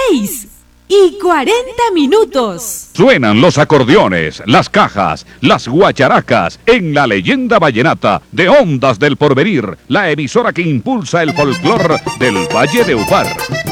6:40. Suenan los acordeones, las cajas, las guacharacas en la leyenda vallenata de Ondas del Porvenir, la emisora que impulsa el folclor del Valle de Upar.